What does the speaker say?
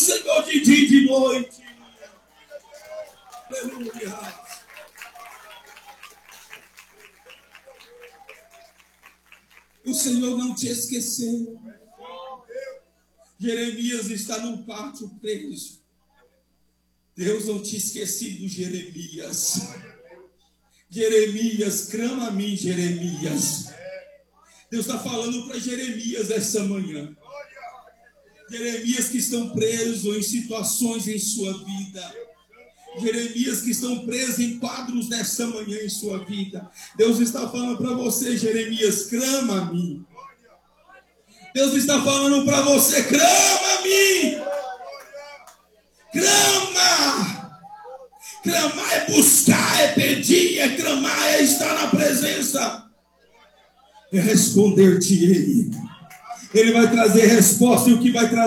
Senhor de dia e de noite. Aleluia. O Senhor não te esqueceu. Jeremias está num pátio preso. Deus não te esqueceu, Jeremias. Jeremias, clama a mim, Jeremias. Deus está falando para Jeremias essa manhã. Jeremias que estão presos em situações em sua vida. Jeremias que estão presos em quadros nessa manhã em sua vida. Deus está falando para você, Jeremias, clama a mim. Deus está falando para você, clama a mim. Clama. Clamar é buscar, é pedir, é clamar, é estar na presença. É responder-te-ei. Ele vai trazer resposta, e o que vai trazer